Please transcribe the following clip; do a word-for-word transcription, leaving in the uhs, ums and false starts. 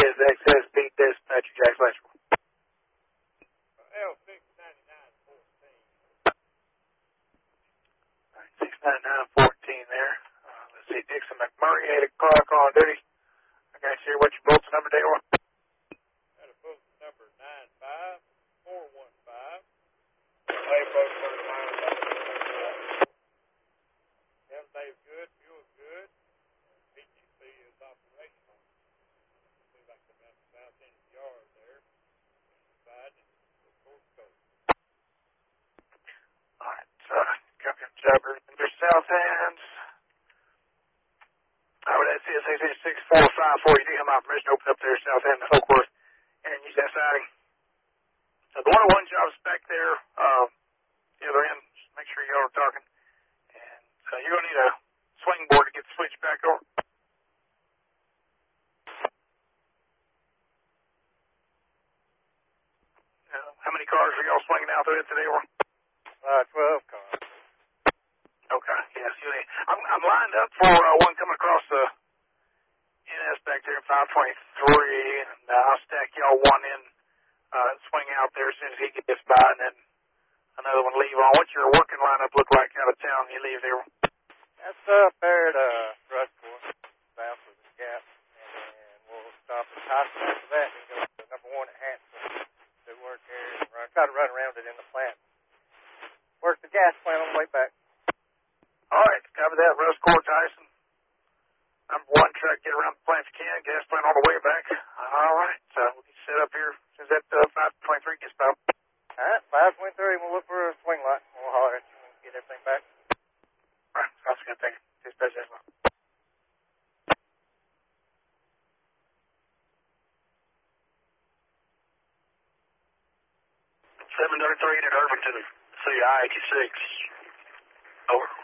is X S P Dispatcher Jack Fletcher. L six ninety-nine fourteen. six ninety-nine fourteen there. Uh, let's see, Dixon McMurray, eight o'clock on duty. I got you here. What's your Bolton number, Dale? Got a boat number nine five four one five. Hey, boat number nine five four one five. Everything's good, fuel's good. P G C is operational. Seems like they're at the south end of the yard there. Inside and the coast coast. All right, uh, copy of Jobber. There's south end. I would add C S A six four five four. You do have my permission to open up there, south end, Oakworth, and use that siding. So the one oh one job's back there, uh, the other end. Just make sure y'all are talking. And uh, you're going to need a swing board to get the switch back over. Uh, how many cars are y'all swinging out there today, or? Uh, twelve cars. Okay, yes. You need, I'm, I'm lined up for uh, one coming across the N S back there at five twenty-three, and uh, I'll stack y'all one in, uh, swing out there as soon as he gets by, and then another one leave on. What's your working lineup look like out of town when you leave there? That's up there at uh, Rushmore, south of the Gap, and we'll stop at Tyson after that and go to number one at Hansel. Do work there and run, try to run around it in the plant. Work the gas plant on the way back. All right, cover that. Russ Core, Tyson. Number one, try to get around the plant if you can. Gas plant on the way back. All right, so we'll get set up here as soon as that uh, five twenty-three gets by. All right, five twenty-three, we'll look for a swing light. We'll holler at you and get everything back. All right, sounds good. Thank you. Dispatch as well. seven thirty-three at Irvington, C I eighty-six. Over.